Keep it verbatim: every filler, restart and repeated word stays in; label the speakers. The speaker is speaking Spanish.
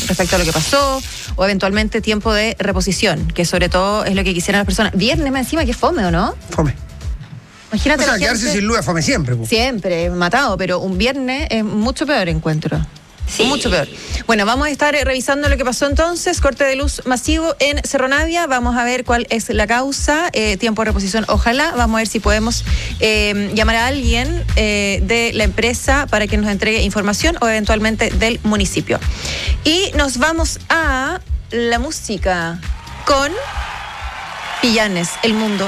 Speaker 1: respecto a lo que pasó, o eventualmente tiempo de reposición, que sobre todo es lo que quisieran las personas. Viernes más encima, que fome, ¿o no?
Speaker 2: Fome.
Speaker 1: Imagínate.
Speaker 2: O sea,
Speaker 1: la
Speaker 2: quedarse
Speaker 1: gente,
Speaker 2: sin luz es fome siempre. Po.
Speaker 1: Siempre, matado, pero un viernes es mucho peor, encuentro.
Speaker 3: Sí.
Speaker 1: Mucho peor. Bueno, vamos a estar eh, revisando lo que pasó entonces. Corte de luz masivo en Cerro Navia. Vamos a ver cuál es la causa. Eh, tiempo de reposición, ojalá. Vamos a ver si podemos eh, llamar a alguien eh, de la empresa para que nos entregue información o eventualmente del municipio. Y nos vamos a la música con Pillanes, El Mundo